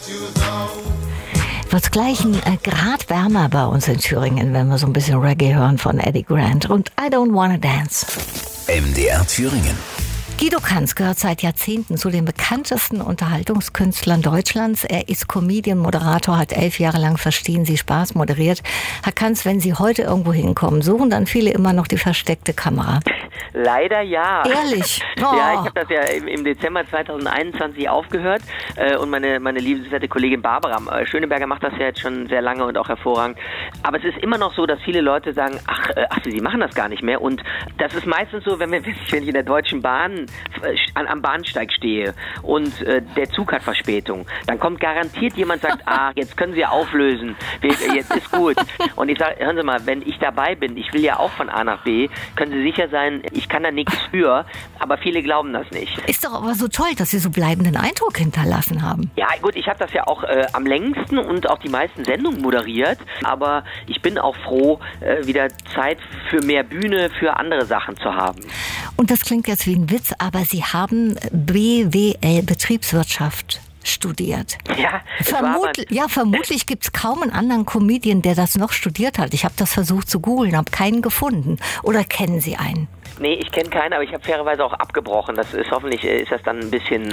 Wird gleich ein Grad wärmer bei uns in Thüringen, wenn wir so ein bisschen Reggae hören von Eddie Grant und I Don't Wanna Dance. MDR Thüringen. Guido Kanz gehört seit Jahrzehnten zu den bekanntesten Unterhaltungskünstlern Deutschlands. Er ist Comedian, Moderator, hat 11 Jahre lang Verstehen Sie Spaß moderiert. Herr Kanz, wenn Sie heute irgendwo hinkommen, suchen dann viele immer noch die versteckte Kamera? Leider ja. Ehrlich? Oh. Ja, ich habe das ja im Dezember 2021 aufgehört und meine liebenswerte Kollegin Barbara Schöneberger macht das ja jetzt schon sehr lange und auch hervorragend. Aber es ist immer noch so, dass viele Leute sagen, ach, Sie machen das gar nicht mehr. Und das ist meistens so, wenn ich in der Deutschen Bahn am Bahnsteig stehe und der Zug hat Verspätung, dann kommt garantiert jemand und sagt, jetzt können Sie auflösen, jetzt ist gut. Und ich sage, hören Sie mal, wenn ich dabei bin, ich will ja auch von A nach B, können Sie sicher sein, ich kann da nichts für, aber viele glauben das nicht. Ist doch aber so toll, dass Sie so bleibenden Eindruck hinterlassen haben. Ja gut, ich habe das ja auch am längsten und auch die meisten Sendungen moderiert, aber ich bin auch froh, wieder Zeit für mehr Bühne, für andere Sachen zu haben. Und das klingt jetzt wie ein Witz, aber Sie haben BWL, Betriebswirtschaft, studiert. Ja, vermutlich gibt es kaum einen anderen Comedian, der das noch studiert hat. Ich habe das versucht zu googeln, habe keinen gefunden. Oder kennen Sie einen? Nee, ich kenne keinen, aber ich habe fairerweise auch abgebrochen. Das ist hoffentlich ist das dann ein bisschen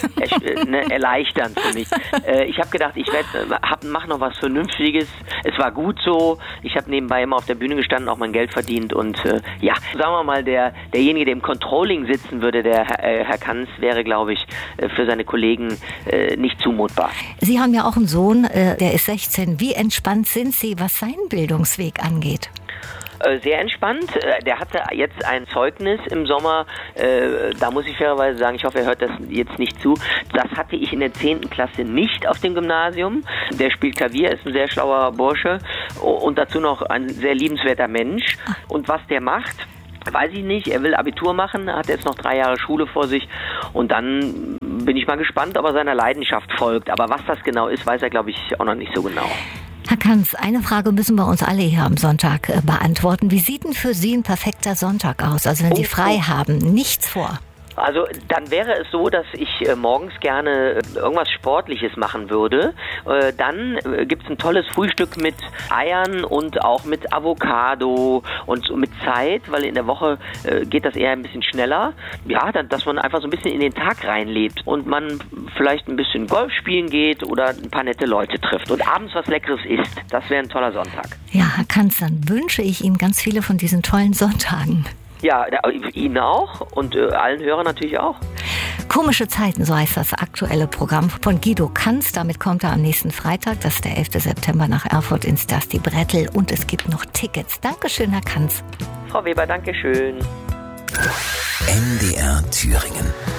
erleichternd für mich. Ich habe gedacht, ich mache noch was Vernünftiges. Es war gut so. Ich habe nebenbei immer auf der Bühne gestanden, auch mein Geld verdient und sagen wir mal, derjenige, der im Controlling sitzen würde, der Herr Kanz, wäre, glaube ich, für seine Kollegen nicht zumutbar. Sie haben ja auch einen Sohn, der ist 16. Wie entspannt sind Sie, was seinen Bildungsweg angeht? Sehr entspannt. Der hatte jetzt ein Zeugnis im Sommer, da muss ich fairerweise sagen, ich hoffe, er hört das jetzt nicht zu. Das hatte ich in der 10. Klasse nicht auf dem Gymnasium. Der spielt Klavier, ist ein sehr schlauer Bursche und dazu noch ein sehr liebenswerter Mensch. Und was der macht, weiß ich nicht. Er will Abitur machen, hat jetzt noch 3 Jahre Schule vor sich und dann bin ich mal gespannt, ob er seiner Leidenschaft folgt. Aber was das genau ist, weiß er, glaube ich, auch noch nicht so genau. Herr Kanz, eine Frage müssen wir uns alle hier am Sonntag beantworten. Wie sieht denn für Sie ein perfekter Sonntag aus? Also wenn Sie frei haben, nichts vor. Also dann wäre es so, dass ich morgens gerne irgendwas Sportliches machen würde. Dann gibt es ein tolles Frühstück mit Eiern und auch mit Avocado und so mit Zeit, weil in der Woche geht das eher ein bisschen schneller. Ja, dass man einfach so ein bisschen in den Tag reinlebt und man vielleicht ein bisschen Golf spielen geht oder ein paar nette Leute trifft und abends was Leckeres isst. Das wäre ein toller Sonntag. Ja, Herr Kanz, dann wünsche ich Ihnen ganz viele von diesen tollen Sonntagen. Ja, Ihnen auch und allen Hörern natürlich auch. Komische Zeiten, so heißt das aktuelle Programm von Guido Kanz. Damit kommt er am nächsten Freitag, das ist der 11. September, nach Erfurt ins Dusty Brettel. Und es gibt noch Tickets. Dankeschön, Herr Kanz. Frau Weber, Dankeschön. MDR Thüringen.